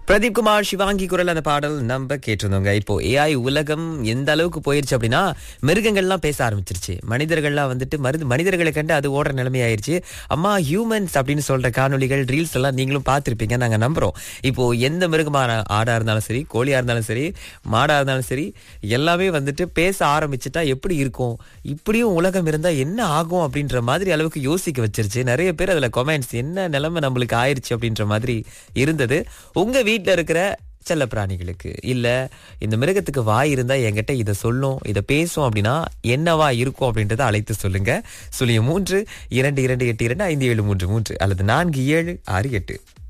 பிரதீப் குமார் சிவாங்கி குரல் அந்த பாடல் நம்ம கேட்டிருந்தோங்க. இப்போ ஏஐ உலகம் எந்த அளவுக்கு போயிருச்சு அப்படின்னா, மிருகங்கள்லாம் பேச ஆரம்பிச்சிருச்சு. மனிதர்கள்லாம் வந்துட்டு மனிதர்களை கண்டு அது ஓடுற நிலைமை ஆயிருச்சு. அம்மா ஹியூமன்ஸ் அப்படின்னு சொல்ற காணொளிகள், ரீல்ஸ் எல்லாம் நீங்களும் பார்த்திருப்பீங்க, நாங்க நம்புறோம். இப்போ எந்த மிருகமான ஆடா இருந்தாலும் சரி, கோழியா இருந்தாலும் சரி, மாடா இருந்தாலும் சரி, எல்லாமே வந்துட்டு பேச ஆரம்பிச்சுட்டா எப்படி இருக்கும், இப்படியும் உலகம் இருந்தா என்ன ஆகும் அப்படின்ற மாதிரி அளவுக்கு யோசிக்க வச்சிருச்சு. நிறைய பேர் அதுல கமெண்ட்ஸ், என்ன நிலைமை நம்மளுக்கு ஆயிருச்சு அப்படின்ற மாதிரி இருந்தது. உங்க வீட்டுல இருக்கிற செல்ல பிராணிகளுக்கு இல்ல இந்த மிருகத்துக்கு வாய் இருந்தா என்கிட்ட இதை சொல்லும், இதை பேசும் அப்படின்னா என்னவா இருக்கும் அப்படின்றத அழைத்து சொல்லுங்க. 03 2228 5733 அல்லது 4768.